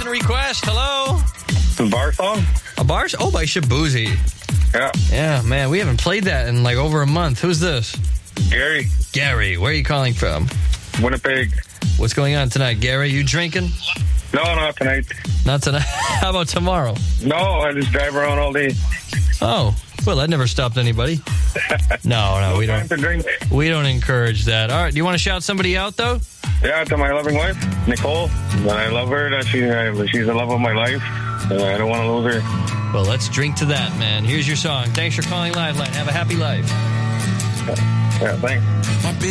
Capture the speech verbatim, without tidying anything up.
listener request. Hello. The bar song? A bar? Oh, by Shabuzi. Yeah. Yeah, man, we haven't played that in like over a month. Who's this? Gary. Gary, where are you calling from? Winnipeg. What's going on tonight, Gary? You drinking? No, not tonight. Not tonight. How about tomorrow? No, I just drive around all day. Oh, well, that never stopped anybody. No, no, no we time don't. to drink. We don't encourage that. All right, do you want to shout somebody out, though? Yeah, to my loving wife, Nicole. I love her. That she, uh, she's the love of my life. Uh, I don't want to lose her. Well, let's drink to that, man. Here's your song. Thanks for calling Liveline. Have a happy life. Yeah, thanks.